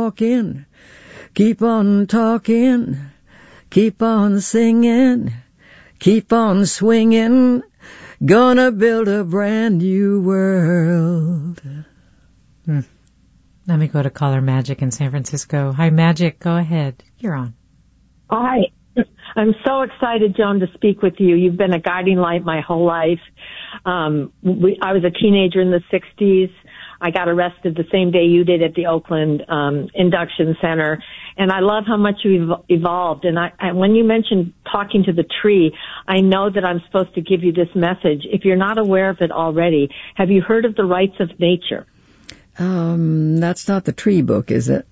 walking, keep on talking, keep on singing, keep on swinging, gonna build a brand new world. Let me go to caller Magic in San Francisco. Hi, Magic. Go ahead. You're on. Hi. I'm so excited, Joan, to speak with you. You've been a guiding light my whole life. I was a teenager in the 60s. I got arrested the same day you did at the Oakland Induction Center. And I love how much you've evolved. And when you mentioned talking to the tree, I know that I'm supposed to give you this message. If you're not aware of it already, have you heard of the rights of nature? That's not the tree book, is it?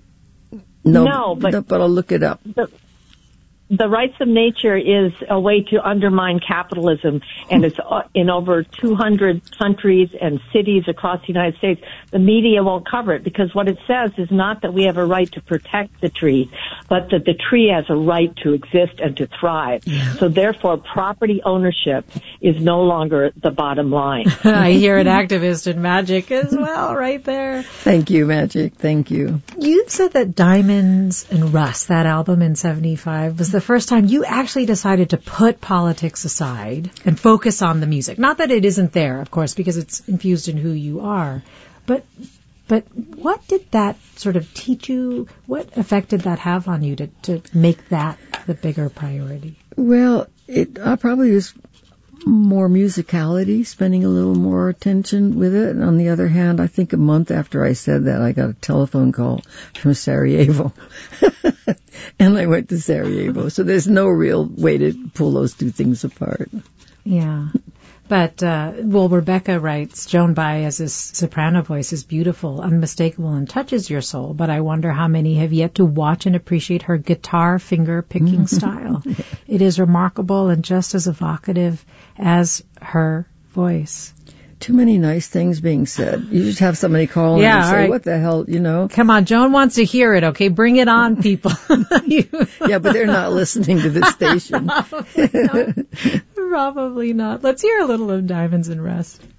No, but I'll look it up. The rights of nature is a way to undermine capitalism, and it's in over 200 countries and cities across the United States. The media won't cover it because what it says is not that we have a right to protect the tree, but that the tree has a right to exist and to thrive. Yeah. So therefore, property ownership is no longer the bottom line. I hear an activist in Magic as well right there. Thank you, Magic. Thank you. You said that Diamonds and Rust, that album in 75, was the first time you actually decided to put politics aside and focus on the music. Not that it isn't there, of course, because it's infused in who you are. But what did that sort of teach you? What effect did that have on you to make that the bigger priority? Well, I probably was more musicality, spending a little more attention with it. And on the other hand, I think a month after I said that, I got a telephone call from Sarajevo. And I went to Sarajevo. So there's no real way to pull those two things apart. Yeah. But, Rebecca writes, Joan Baez's soprano voice is beautiful, unmistakable, and touches your soul, but I wonder how many have yet to watch and appreciate her guitar finger-picking style. It is remarkable and just as evocative as her voice. Too many nice things being said. You just have somebody call and say, right. What the hell, Come on, Joan wants to hear it, okay? Bring it on, people. Yeah, but they're not listening to this station. Probably not. Let's hear a little of Diamonds and Rust.